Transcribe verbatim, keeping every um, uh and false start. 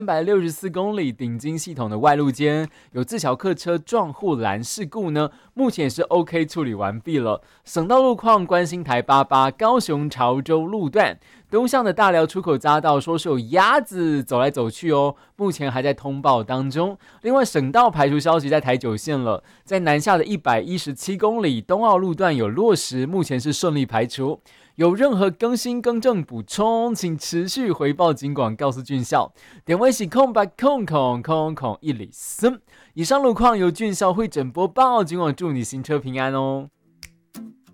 三百六十四公里顶金系统的外路间有自小客车撞护栏事故呢，目前也是 OK 处理完毕了。省道路况，关心台八八高雄潮州路段东向的大寮出口匝道，说是有鸭子走来走去哦，目前还在通报当中。另外，省道排除消息在台九线了，在南下的一百一十七公里东澳路段有落实，目前是顺利排除。有任何更新、更正、补充，请持续回报警广告诉俊孝。点位是空白空空空空一里森。以上路况由俊孝会诊播报，警广祝你行车平安哦。